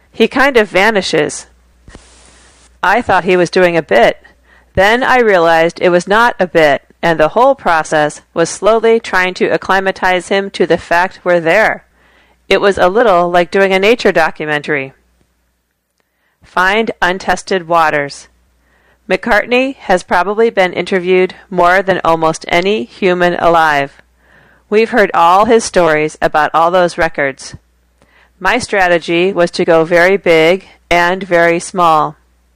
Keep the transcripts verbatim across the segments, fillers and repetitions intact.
He kind of vanishes. I thought he was doing a bit. Then I realized it was not a bit, and the whole process was slowly trying to acclimatize him to the fact we're there. It was a little like doing a nature documentary. Find untested waters. McCartney has probably been interviewed more than almost any human alive. We've heard all his stories about all those records. My strategy was to go very big and very small.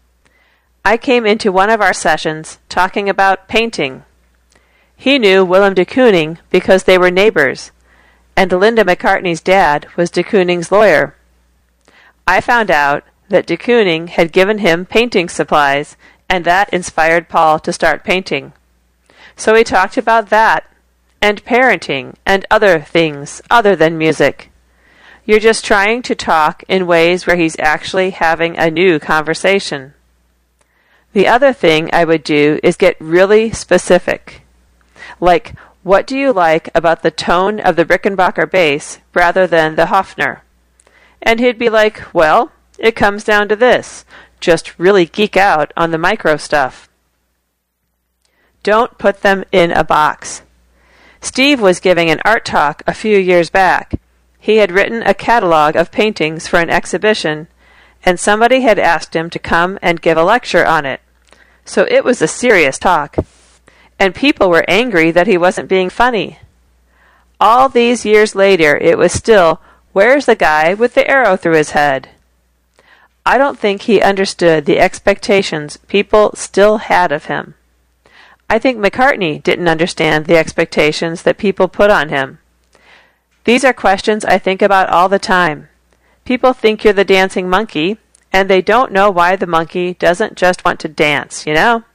I came into one of our sessions talking about painting. He knew Willem de Kooning because they were neighbors, and Linda McCartney's dad was de Kooning's lawyer. I found out that de Kooning had given him painting supplies, and that inspired Paul to start painting. So we talked about that, and parenting, and other things other than music. You're just trying to talk in ways where he's actually having a new conversation. The other thing I would do is get really specific. Like, what do you like about the tone of the Rickenbacker bass rather than the Hofner? And he'd be like, well, it comes down to this. Just really geek out on the micro stuff. Don't put them in a box. Steve was giving an art talk a few years back. He had written a catalog of paintings for an exhibition, and somebody had asked him to come and give a lecture on it. So it was a serious talk. And people were angry that he wasn't being funny. All these years later, it was still, where's the guy with the arrow through his head? I don't think he understood the expectations people still had of him. I think McCartney didn't understand the expectations that people put on him. These are questions I think about all the time. People think you're the dancing monkey, and they don't know why the monkey doesn't just want to dance, you know?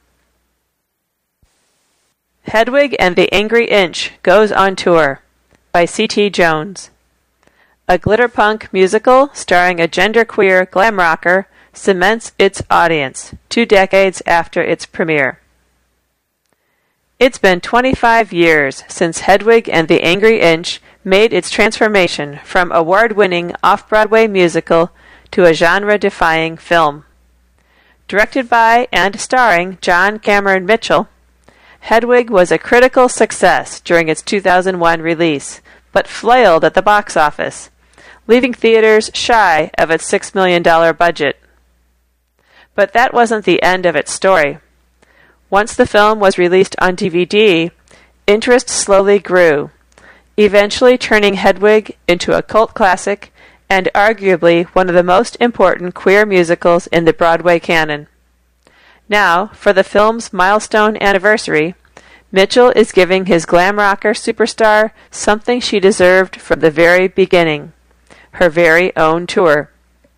Hedwig and the Angry Inch goes on tour by C T Jones. A glitterpunk musical starring a genderqueer glam rocker cements its audience two decades after its premiere. It's been twenty-five years since Hedwig and the Angry Inch made its transformation from award-winning off-Broadway musical to a genre-defying film. Directed by and starring John Cameron Mitchell, Hedwig was a critical success during its two thousand one release, but flailed at the box office, leaving theaters shy of its six million dollars budget. But that wasn't the end of its story. Once the film was released on D V D, interest slowly grew, eventually turning Hedwig into a cult classic and arguably one of the most important queer musicals in the Broadway canon. Now, for the film's milestone anniversary, Mitchell is giving his glam rocker superstar something she deserved from the very beginning, her very own tour.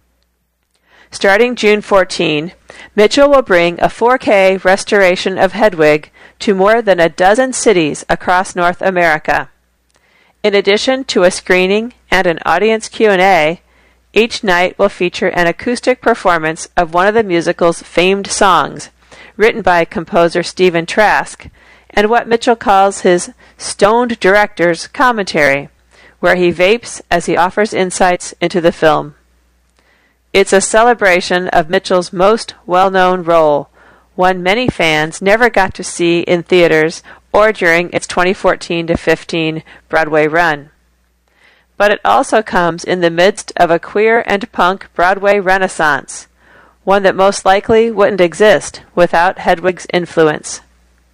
Starting June fourteenth, Mitchell will bring a four K restoration of Hedwig to more than a dozen cities across North America. In addition to a screening and an audience Q and A, each night will feature an acoustic performance of one of the musical's famed songs, written by composer Stephen Trask, and what Mitchell calls his stoned director's commentary, where he vapes as he offers insights into the film. It's a celebration of Mitchell's most well-known role, one many fans never got to see in theaters or during its twenty fourteen to fifteen Broadway run. But it also comes in the midst of a queer and punk Broadway renaissance, one that most likely wouldn't exist without Hedwig's influence.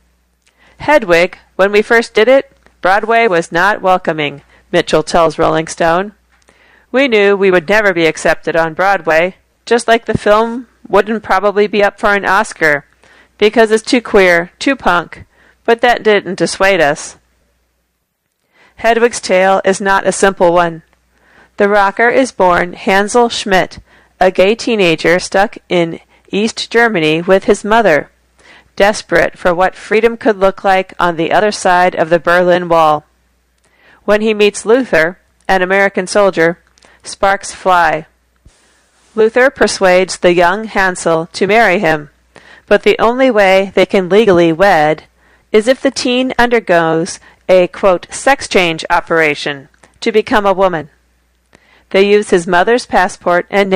Hedwig, when we first did it, Broadway was not welcoming, Mitchell tells Rolling Stone. We knew we would never be accepted on Broadway, just like the film wouldn't probably be up for an Oscar, because it's too queer, too punk, but that didn't dissuade us. Hedwig's tale is not a simple one. The rocker is born Hansel Schmidt, a gay teenager stuck in East Germany with his mother, desperate for what freedom could look like on the other side of the Berlin Wall. When he meets Luther, an American soldier, sparks fly. Luther persuades the young Hansel to marry him, but the only way they can legally wed is if the teen undergoes a, quote, sex change operation to become a woman. They use his mother's passport and